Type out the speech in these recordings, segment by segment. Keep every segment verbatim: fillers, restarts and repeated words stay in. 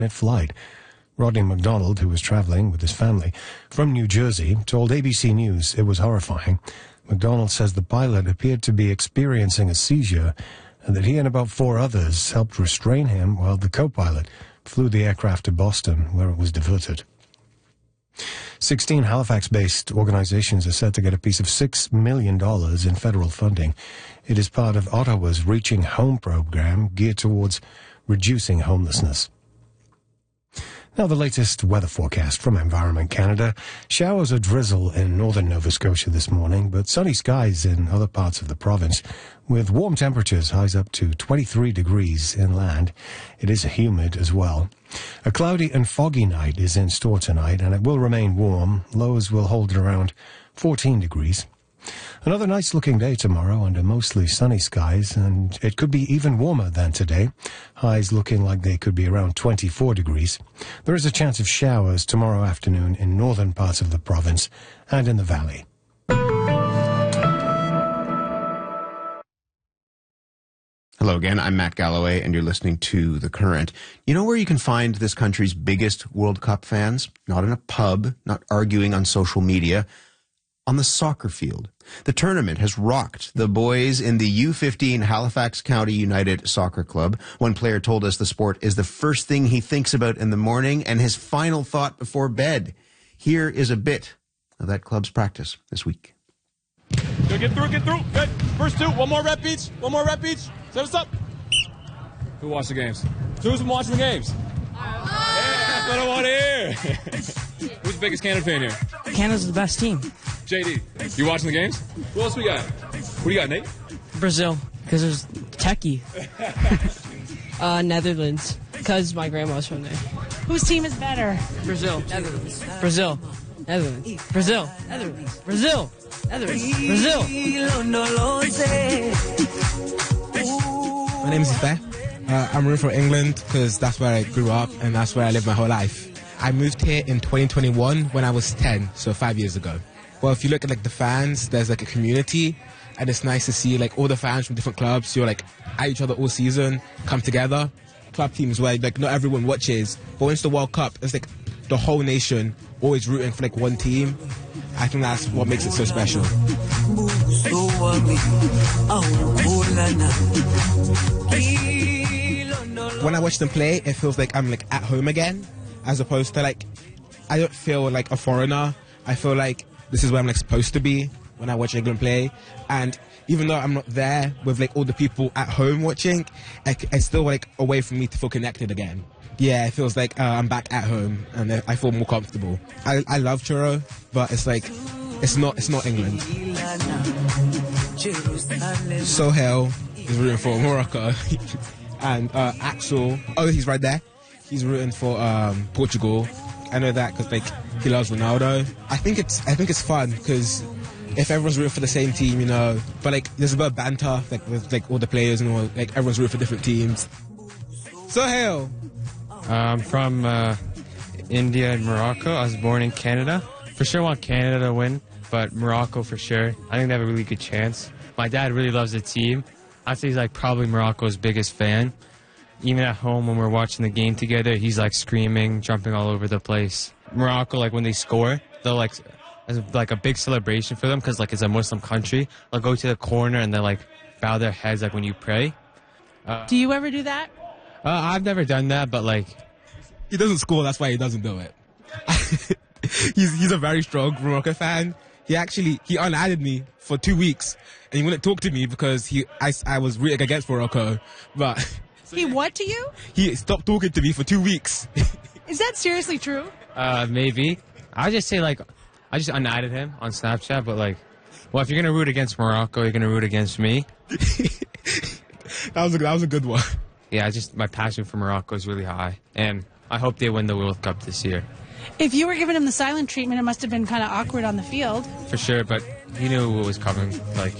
flight. Rodney McDonald, who was traveling with his family from New Jersey, told A B C News it was horrifying. McDonald says the pilot appeared to be experiencing a seizure and that he and about four others helped restrain him while the co-pilot flew the aircraft to Boston, where it was diverted. Sixteen Halifax-based organizations are set to get a piece of six million dollars in federal funding. It is part of Ottawa's Reaching Home program geared towards reducing homelessness. Now the latest weather forecast from Environment Canada. Showers or drizzle in northern Nova Scotia this morning, but sunny skies in other parts of the province, with warm temperatures, highs up to twenty-three degrees inland. It is humid as well. A cloudy and foggy night is in store tonight, and it will remain warm. Lows will hold at around fourteen degrees. Another nice-looking day tomorrow under mostly sunny skies, and it could be even warmer than today. Highs looking like they could be around twenty-four degrees. There is a chance of showers tomorrow afternoon in northern parts of the province and in the valley. Hello again, I'm Matt Galloway, and you're listening to The Current. You know where you can find this country's biggest World Cup fans? Not in a pub, not arguing on social media. On the soccer field. The tournament has rocked the boys in the U fifteen Halifax County United Soccer Club. One player told us the sport is the first thing he thinks about in the morning and his final thought before bed. Here is a bit of that club's practice this week. Go, get through, get through. Good. First two. One more rep each. One more rep each. Set us up. Who watched the games? Who's been watching the games? Yeah, that's what I want to hear. Who's the biggest Canada fan here? Canada's the best team. J D, you watching the games? Who else we got? Who do you got, Nate? Brazil, because there's techie. uh, Netherlands, because my grandma's from there. Whose team is better? Brazil. Netherlands. Brazil. Netherlands. Brazil. Netherlands. Brazil. Netherlands. Brazil. My name is Ife. Uh, I'm rooting for England because that's where I grew up and that's where I lived my whole life. I moved here in twenty twenty-one when I was ten, so five years ago. Well, if you look at like the fans, there's like a community, and it's nice to see like all the fans from different clubs who are like at each other all season come together. Club teams where like not everyone watches, but once the World Cup, it's like the whole nation always rooting for like one team. I think that's what makes it so special. When I watch them play, it feels like I'm like at home again, as opposed to like I don't feel like a foreigner. I feel like this is where I'm like supposed to be when I watch England play. And even though I'm not there with like all the people at home watching, I, it's still like a way for me to feel connected again. Yeah, it feels like uh, I'm back at home and I feel more comfortable. I, I love churro, but it's like it's not it's not England. Sohail is rooting for Morocco, and uh, Axel, oh he's right there. He's rooting for um, Portugal. I know that because like he loves Ronaldo. I think it's I think it's fun because if everyone's rooting for the same team, you know, but like there's a bit of banter like with like all the players and all, like everyone's rooting for different teams. Sohail. I'm from uh, India and Morocco. I was born in Canada. For sure, want Canada to win, but Morocco for sure. I think they have a really good chance. My dad really loves the team. I'd say he's like probably Morocco's biggest fan. Even at home when we're watching the game together, he's like screaming, jumping all over the place. Morocco, like when they score, they'll like, it's like a big celebration for them because like it's a Muslim country. They'll go to the corner and they'll like bow their heads like when you pray. Uh, do you ever do that? Uh, I've never done that, but like, he doesn't score. That's why he doesn't do it. he's he's a very strong Morocco fan. He actually he unadded me for two weeks and he wouldn't talk to me because he I, I was rooting against Morocco, but. He what to you? He stopped talking to me for two weeks. Is that seriously true? Uh, maybe. I just say like, I just unadded him on Snapchat, but like, well, if you're gonna root against Morocco, you're gonna root against me. that was a, that was a good one. Yeah, I just my passion for Morocco is really high, and I hope they win the World Cup this year. If you were giving him the silent treatment, it must have been kind of awkward on the field. For sure, but he knew what was coming. Like.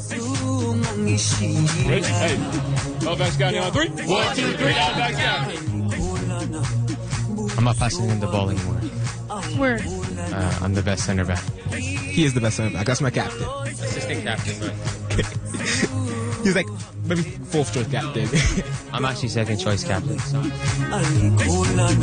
Ready? Hey. Halifax County on three. One, two, three. Halifax County. I'm not passing him the ball anymore. Word. Uh, I'm the best center back. He is the best center back. That's my captain. Assistant captain, but. He's like maybe fourth choice captain. I'm actually second choice captain. So.